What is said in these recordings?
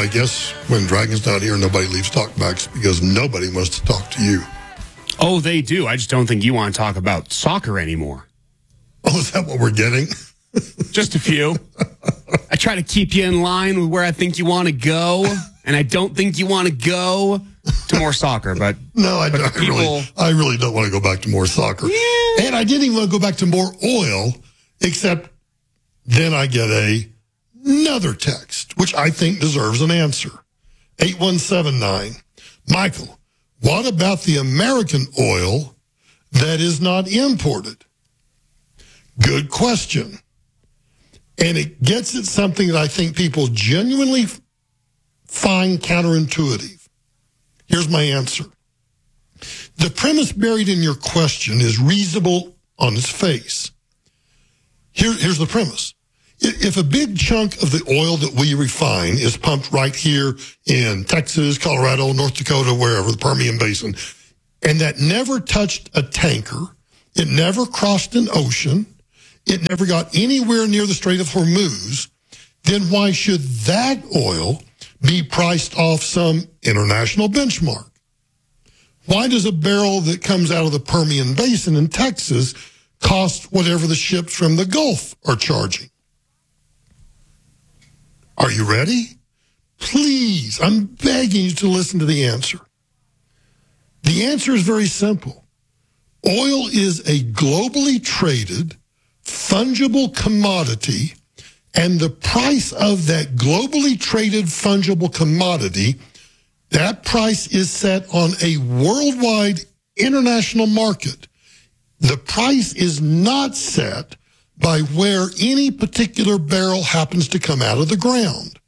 guess when Dragon's not here, nobody leaves talkbacks because nobody wants to talk to you. Oh, they do. I just don't think you want to talk about soccer anymore. Oh, is that what we're getting? Just a few. I try to keep you in line with where I think you want to go, and I don't think you want to go to more soccer. But no, I really don't want to go back to more soccer. Yeah. And I didn't even want to go back to more oil, except then I get another text, which I think deserves an answer. 8179. Michael, what about the American oil that is not imported? Good question. And it gets at something that I think people genuinely find counterintuitive. Here's my answer. The premise buried in your question is reasonable on its face. Here's the premise. If a big chunk of the oil that we refine is pumped right here in Texas, Colorado, North Dakota, wherever, the Permian Basin, and that never touched a tanker, it never crossed an ocean, it never got anywhere near the Strait of Hormuz, then why should that oil be priced off some international benchmark? Why does a barrel that comes out of the Permian Basin in Texas cost whatever the ships from the Gulf are charging? Are you ready? Please, I'm begging you to listen to the answer. The answer is very simple. Oil is a globally traded, fungible commodity, and the price of that globally traded fungible commodity, that price is set on a worldwide international market. The price is not set by where any particular barrel happens to come out of the ground.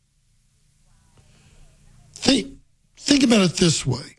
Think about it this way.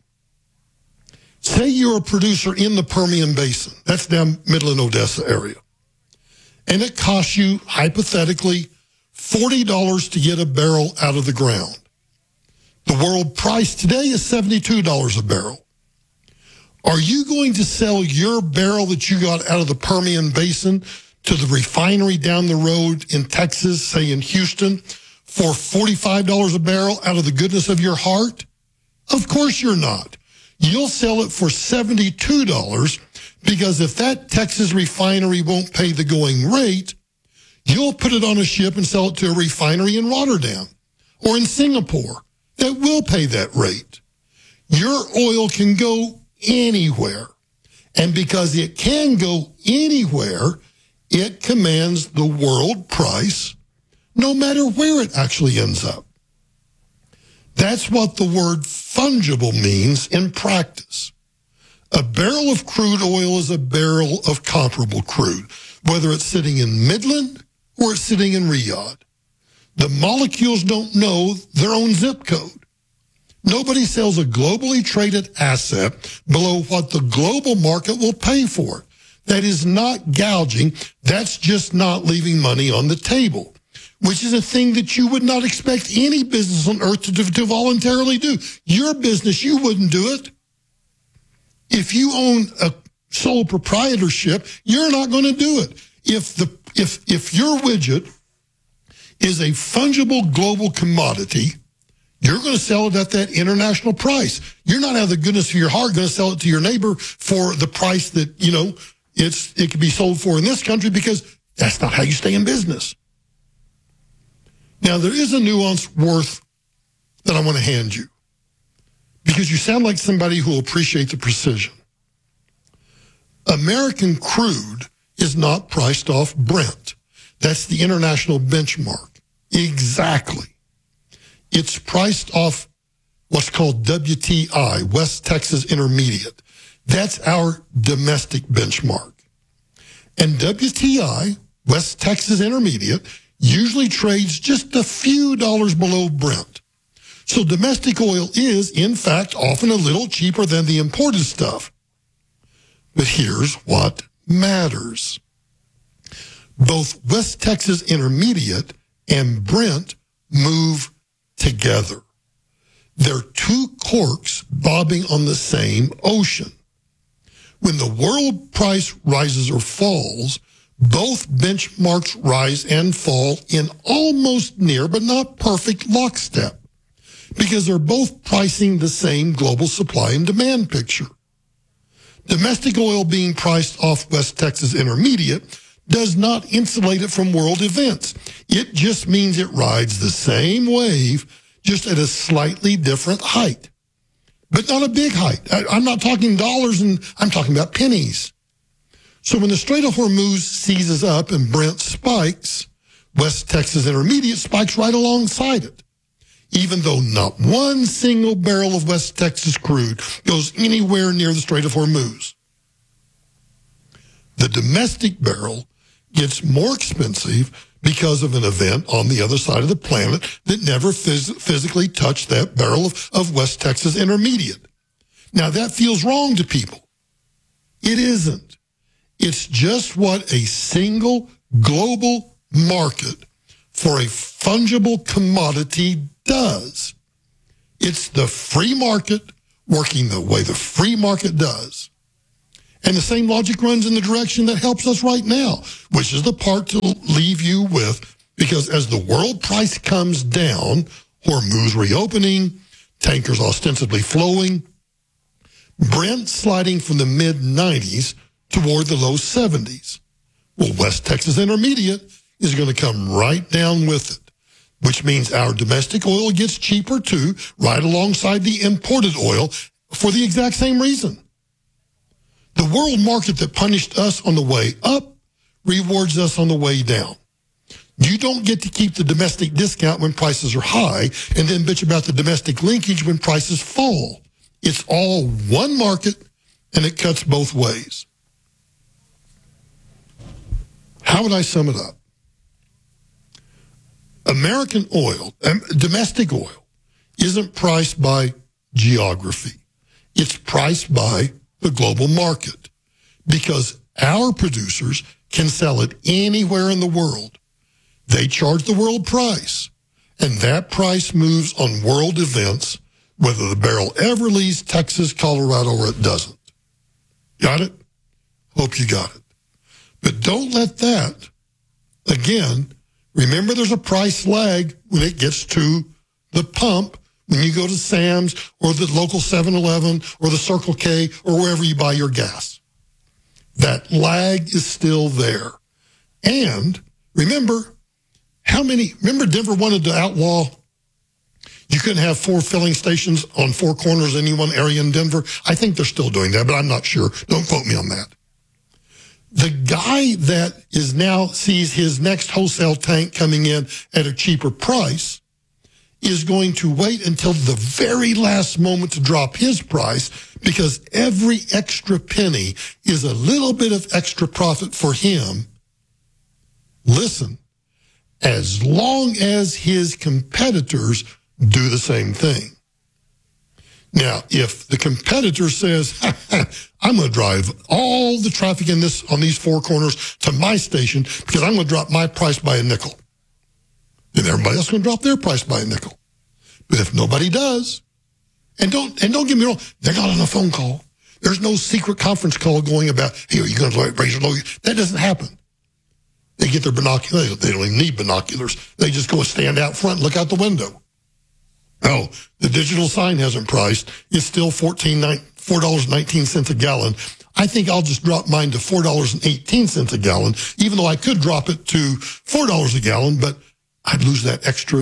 Say you're a producer in the Permian Basin. That's down Midland, Odessa area. And it costs you, hypothetically, $40 to get a barrel out of the ground. The world price today is $72 a barrel. Are you going to sell your barrel that you got out of the Permian Basin to the refinery down the road in Texas, say in Houston, for $45 a barrel out of the goodness of your heart? Of course you're not. You'll sell it for $72 because if that Texas refinery won't pay the going rate, you'll put it on a ship and sell it to a refinery in Rotterdam or in Singapore that will pay that rate. Your oil can go anywhere. And because it can go anywhere, it commands the world price no matter where it actually ends up. That's what the word fungible means in practice. A barrel of crude oil is a barrel of comparable crude, whether it's sitting in Midland or it's sitting in Riyadh. The molecules don't know their own zip code. Nobody sells a globally traded asset below what the global market will pay for it. That is not gouging. That's just not leaving money on the table, which is a thing that you would not expect any business on earth to voluntarily do. Your business, you wouldn't do it. If you own a sole proprietorship, you're not going to do it. If your widget is a fungible global commodity, you're going to sell it at that international price. You're not out of the goodness of your heart going to sell it to your neighbor for the price that, it could be sold for in this country, because that's not how you stay in business. Now, there is a nuanced worth that I want to hand you, because you sound like somebody who will appreciate the precision. American crude is not priced off Brent. That's the international benchmark. Exactly. It's priced off what's called WTI, West Texas Intermediate. That's our domestic benchmark. And WTI, West Texas Intermediate, usually trades just a few dollars below Brent. So domestic oil is, in fact, often a little cheaper than the imported stuff. But here's what matters. Both West Texas Intermediate and Brent move together. They're two corks bobbing on the same ocean. When the world price rises or falls, both benchmarks rise and fall in almost near but not perfect lockstep. because they're both pricing the same global supply and demand picture. Domestic oil being priced off West Texas Intermediate does not insulate it from world events. It just means it rides the same wave, just at a slightly different height. But not a big height. I'm not talking dollars, and I'm talking about pennies. So when the Strait of Hormuz seizes up and Brent spikes, West Texas Intermediate spikes right alongside it, even though not one single barrel of West Texas crude goes anywhere near the Strait of Hormuz. The domestic barrel gets more expensive because of an event on the other side of the planet that never physically touched that barrel of West Texas Intermediate. Now, that feels wrong to people. It isn't. It's just what a single global market for a fungible commodity does. It's the free market working the way the free market does. And the same logic runs in the direction that helps us right now, which is the part to leave you with, because as the world price comes down, Hormuz reopening, tankers ostensibly flowing, Brent sliding from the mid-90s toward the low 70s. Well, West Texas Intermediate is going to come right down with it, which means our domestic oil gets cheaper too, right alongside the imported oil for the exact same reason. The world market that punished us on the way up rewards us on the way down. You don't get to keep the domestic discount when prices are high and then bitch about the domestic linkage when prices fall. It's all one market, and it cuts both ways. How would I sum it up? American oil, domestic oil, isn't priced by geography. It's priced by the global market, because our producers can sell it anywhere in the world. They charge the world price, and that price moves on world events, whether the barrel ever leaves Texas, Colorado, or it doesn't. Got it? Hope you got it. But don't let that, again, remember there's a price lag when it gets to the pump, when you go to Sam's or the local 7-Eleven or the Circle K or wherever you buy your gas. That lag is still there. And remember Denver wanted to outlaw, you couldn't have 4 filling stations on 4 corners in any one area in Denver. I think they're still doing that, but I'm not sure. Don't quote me on that. The guy that is now sees his next wholesale tank coming in at a cheaper price is going to wait until the very last moment to drop his price, because every extra penny is a little bit of extra profit for him. Listen, as long as his competitors do the same thing. Now, if the competitor says, I'm going to drive all the traffic on these 4 corners to my station because I'm going to drop my price by a nickel, then everybody else is going to drop their price by a nickel. But if nobody does, and don't get me wrong, they're not on a phone call. There's no secret conference call going about, hey, are you going to raise your low? That doesn't happen. They get their binoculars. They don't even need binoculars. They just go stand out front and look out the window. Oh, the digital sign hasn't priced. It's still $4.19 a gallon. I think I'll just drop mine to $4.18 a gallon, even though I could drop it to $4 a gallon, but I'd lose that extra,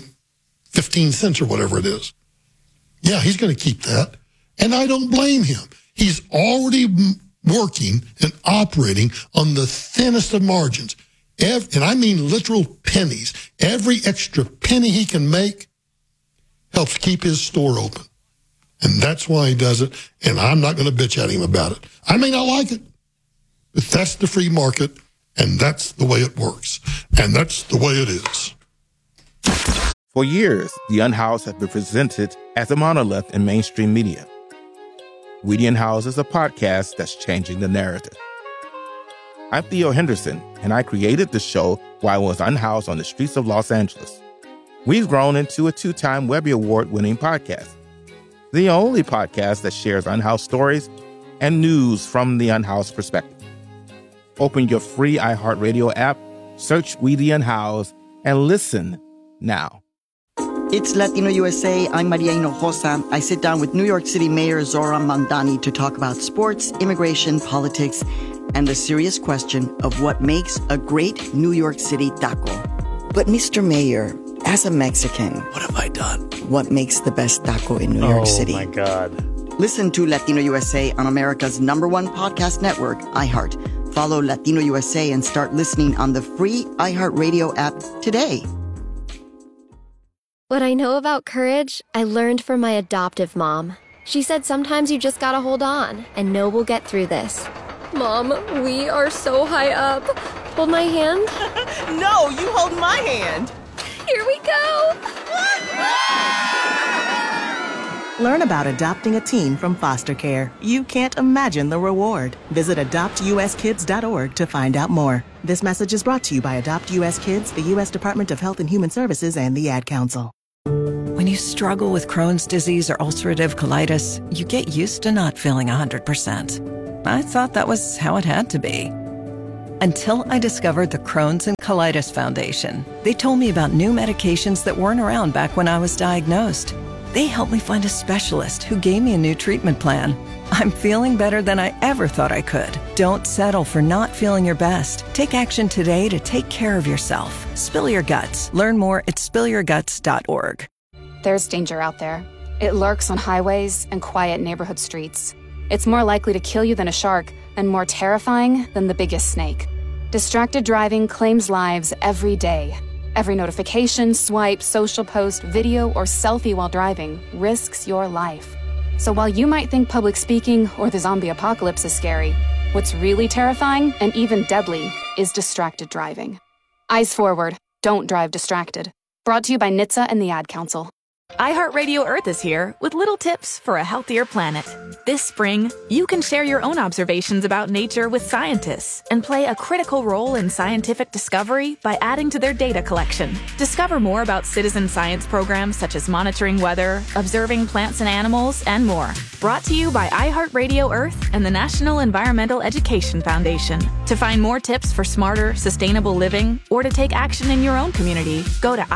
15 cents or whatever it is. Yeah, he's going to keep that. And I don't blame him. He's already working and operating on the thinnest of margins. And I mean literal pennies. Every extra penny he can make helps keep his store open. And that's why he does it. And I'm not going to bitch at him about it. I may not like it, but that's the free market, and that's the way it works. And that's the way it is. For years, The Unhoused has been presented as a monolith in mainstream media. We The Unhoused is a podcast that's changing the narrative. I'm Theo Henderson, and I created the show while I was unhoused on the streets of Los Angeles. We've grown into a 2-time Webby Award-winning podcast, the only podcast that shares unhoused stories and news from the unhoused perspective. Open your free iHeartRadio app, search We The Unhoused, and listen now. It's Latino USA. I'm Maria Hinojosa. I sit down with New York City Mayor Zohran Mamdani to talk about sports, immigration, politics, and the serious question of what makes a great New York City taco. But Mr. Mayor, as a Mexican, what have I done? What makes the best taco in New York City? Oh, my God. Listen to Latino USA on America's #1 podcast network, iHeart. Follow Latino USA and start listening on the free iHeartRadio app today. What I know about courage, I learned from my adoptive mom. She said sometimes you just gotta hold on and know we'll get through this. Mom, we are so high up. Hold my hand. No, you hold my hand. Here we go. Learn about adopting a teen from foster care. You can't imagine the reward. Visit adoptuskids.org to find out more. This message is brought to you by Adopt U.S. Kids, the U.S. Department of Health and Human Services, and the Ad Council. When you struggle with Crohn's disease or ulcerative colitis, you get used to not feeling 100%. I thought that was how it had to be. Until I discovered the Crohn's and Colitis Foundation. They told me about new medications that weren't around back when I was diagnosed. They helped me find a specialist who gave me a new treatment plan. I'm feeling better than I ever thought I could. Don't settle for not feeling your best. Take action today to take care of yourself. Spill your guts. Learn more at spillyourguts.org. There's danger out there. It lurks on highways and quiet neighborhood streets. It's more likely to kill you than a shark and more terrifying than the biggest snake. Distracted driving claims lives every day. Every notification, swipe, social post, video, or selfie while driving risks your life. So while you might think public speaking or the zombie apocalypse is scary, what's really terrifying and even deadly is distracted driving. Eyes forward. Don't drive distracted. Brought to you by NHTSA and the Ad Council. iHeartRadio Earth is here with little tips for a healthier planet. This spring, you can share your own observations about nature with scientists and play a critical role in scientific discovery by adding to their data collection. Discover more about citizen science programs such as monitoring weather, observing plants and animals, and more. Brought to you by iHeartRadio Earth and the National Environmental Education Foundation. To find more tips for smarter, sustainable living or to take action in your own community, go to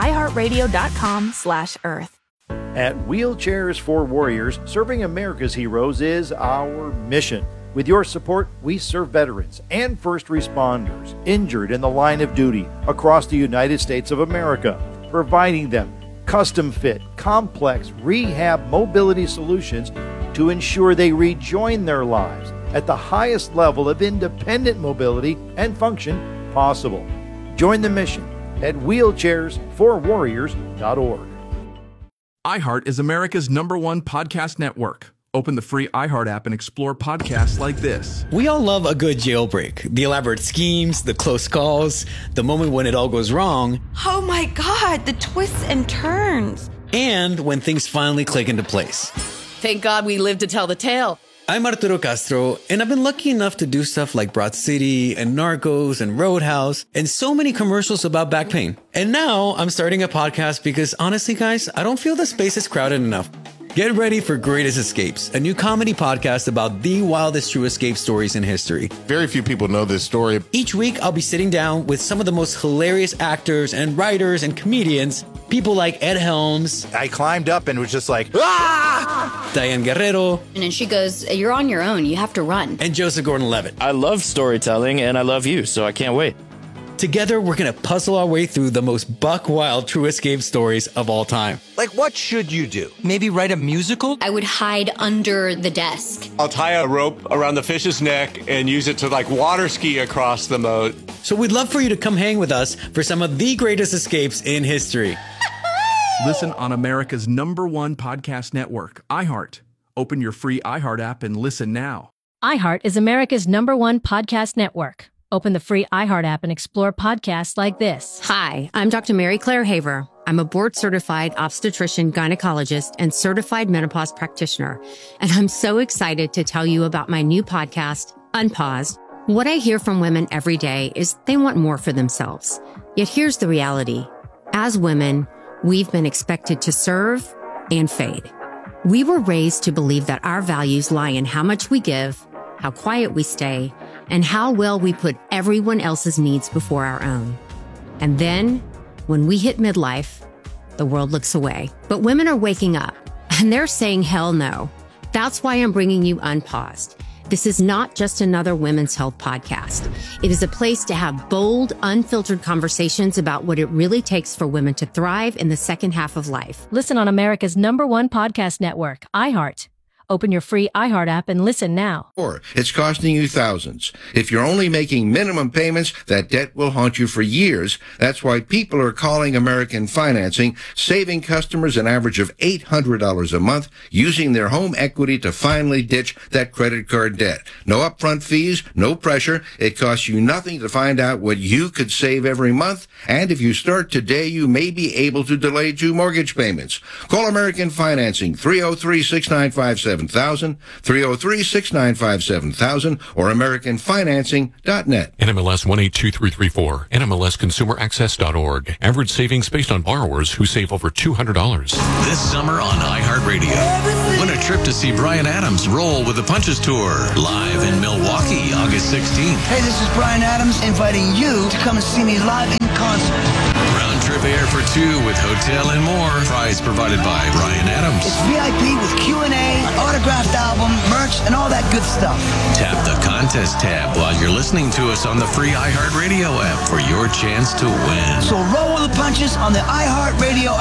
iHeartRadio.com/Earth. At Wheelchairs for Warriors, serving America's heroes is our mission. With your support, we serve veterans and first responders injured in the line of duty across the United States of America, providing them custom-fit, complex rehab mobility solutions to ensure they rejoin their lives at the highest level of independent mobility and function possible. Join the mission at wheelchairsforwarriors.org. iHeart is America's #1 podcast network. Open the free iHeart app and explore podcasts like this. We all love a good jailbreak. The elaborate schemes, the close calls, the moment when it all goes wrong. Oh my God, the twists and turns. And when things finally click into place. Thank God we lived to tell the tale. I'm Arturo Castro, and I've been lucky enough to do stuff like Broad City and Narcos and Roadhouse and so many commercials about back pain. And now I'm starting a podcast because honestly, guys, I don't feel the space is crowded enough. Get ready for Greatest Escapes, a new comedy podcast about the wildest true escape stories in history. Very few people know this story. Each week, I'll be sitting down with some of the most hilarious actors and writers and comedians, people like Ed Helms. I climbed up and was just like, ah! Diane Guerrero. And then she goes, you're on your own. You have to run. And Joseph Gordon-Levitt. I love storytelling, and I love you, so I can't wait. Together, we're going to puzzle our way through the most buck-wild true escape stories of all time. Like, what should you do? Maybe write a musical? I would hide under the desk. I'll tie a rope around the fish's neck and use it to, water ski across the moat. So we'd love for you to come hang with us for some of the greatest escapes in history. Listen on America's #1 podcast network, iHeart. Open your free iHeart app and listen now. iHeart is America's #1 podcast network. Open the free iHeart app and explore podcasts like this. Hi, I'm Dr. Mary Claire Haver. I'm a board-certified obstetrician, gynecologist, and certified menopause practitioner. And I'm so excited to tell you about my new podcast, Unpaused. What I hear from women every day is they want more for themselves. Yet here's the reality. As women, we've been expected to serve and fade. We were raised to believe that our values lie in how much we give, how quiet we stay, and how well we put everyone else's needs before our own. And then, when we hit midlife, the world looks away. But women are waking up, and they're saying hell no. That's why I'm bringing you Unpaused. This is not just another women's health podcast. It is a place to have bold, unfiltered conversations about what it really takes for women to thrive in the second half of life. Listen on America's #1 podcast network, iHeart. Open your free iHeart app and listen now. It's costing you thousands. If you're only making minimum payments, that debt will haunt you for years. That's why people are calling American Financing, saving customers an average of $800 a month, using their home equity to finally ditch that credit card debt. No upfront fees, no pressure. It costs you nothing to find out what you could save every month. And if you start today, you may be able to delay 2 mortgage payments. Call American Financing, 303-695-7000, 303-695-7000, or AmericanFinancing.net. NMLS 182334, NMLSConsumerAccess.org. Average savings based on borrowers who save over $200. This summer on iHeartRadio, win a trip to see Bryan Adams roll with the Punches Tour, live in Milwaukee, August 16th. Hey, this is Bryan Adams inviting you to come and see me live in concert. Round trip air for 2 with hotel and more. Prize provided by Bryan Adams. It's VIP with Q&A, autographed album, merch, and all that good stuff. Tap the contest tab while you're listening to us on the free iHeartRadio app for your chance to win. So roll with the punches on the iHeartRadio